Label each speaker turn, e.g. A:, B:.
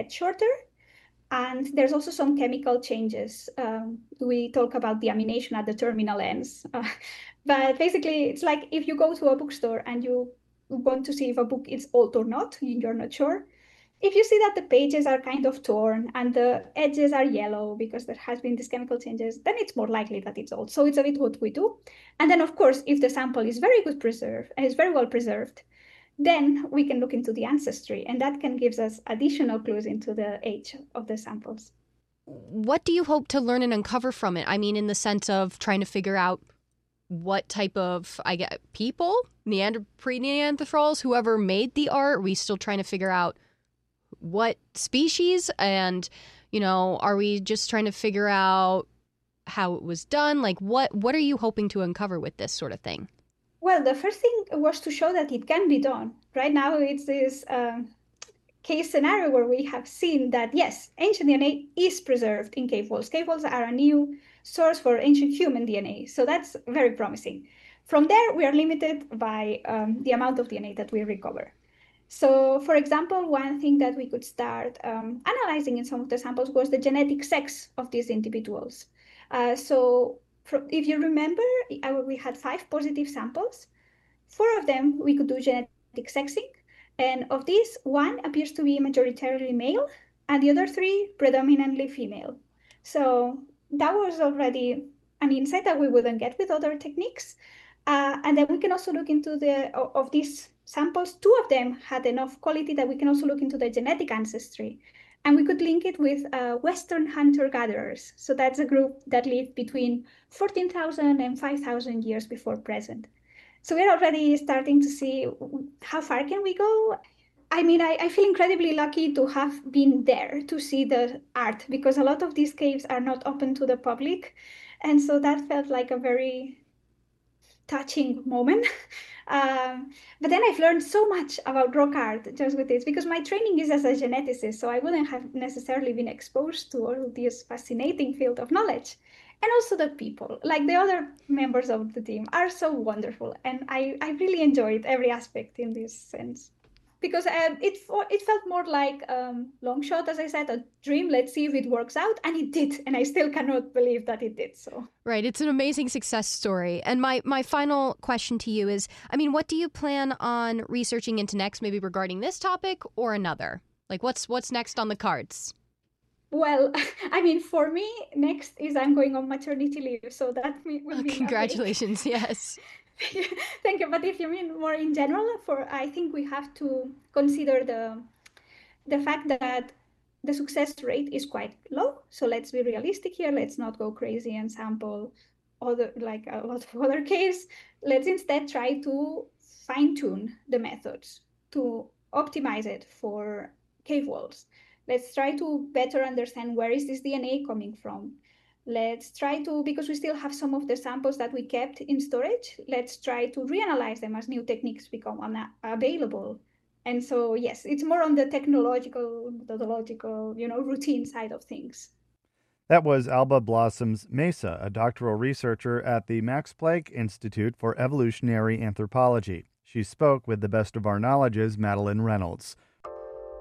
A: get shorter. And there's also some chemical changes. We talk about the amination at the terminal ends. But basically, it's like if you go to a bookstore and you want to see if a book is old or not, you're not sure. If you see that the pages are kind of torn and the edges are yellow because there has been these chemical changes, then it's more likely that it's old. So it's a bit what we do. And then, of course, if the sample is very good preserved and is very well preserved, then we can look into the ancestry, and that can give us additional clues into the age of the samples.
B: What do you hope to learn and uncover from it? I mean, in the sense of trying to figure out what type of, I get people, pre-Neanderthals, whoever made the art. Are we still trying to figure out what species? And, are we just trying to figure out how it was done? Like, what are you hoping to uncover with this sort of thing?
A: Well, the first thing was to show that it can be done. Right now, it's this case scenario where we have seen that, yes, ancient DNA is preserved in cave walls. Cave walls are a new source for ancient human DNA. So that's very promising. From there, we are limited by the amount of DNA that we recover. So, for example, one thing that we could start analyzing in some of the samples was the genetic sex of these individuals. If you remember, we had 5 positive samples. 4 of them we could do genetic sexing. And of these, 1 appears to be majoritarily male, and the other 3 predominantly female. So that was already an insight that we wouldn't get with other techniques. And then we can also look into of these samples, 2 of them had enough quality that we can also look into the genetic ancestry. And we could link it with Western hunter-gatherers. So that's a group that lived between 14,000 and 5,000 years before present. So we're already starting to see how far can we go. I mean, I feel incredibly lucky to have been there to see the art, because a lot of these caves are not open to the public. And so that felt like a very touching moment. But then I've learned so much about rock art just with this, because my training is as a geneticist, so I wouldn't have necessarily been exposed to all this fascinating field of knowledge. And also the people, like the other members of the team, are so wonderful. And I really enjoyed every aspect in this sense. Because it felt more like long shot, as I said, a dream. Let's see if it works out. And it did. And I still cannot believe that it did so.
B: Right. It's an amazing success story. And my final question to you is, I mean, what do you plan on researching into next, maybe regarding this topic or another? Like, what's next on the cards?
A: Well, I mean, for me, next is I'm going on maternity leave. So that will mean
B: congratulations. Yes.
A: Thank you. But if you mean more in general, I think we have to consider the fact that the success rate is quite low. So let's be realistic here. Let's not go crazy and sample a lot of other cases. Let's instead try to fine-tune the methods to optimize it for cave walls. Let's try to better understand where is this DNA coming from. Let's try to, because we still have some of the samples that we kept in storage, let's try to reanalyze them as new techniques become available. And so, yes, it's more on the technological, methodological, routine side of things.
C: That was Alba Blossoms Mesa, a doctoral researcher at the Max Planck Institute for Evolutionary Anthropology. She spoke with the best of our knowledge's Madeline Reynolds.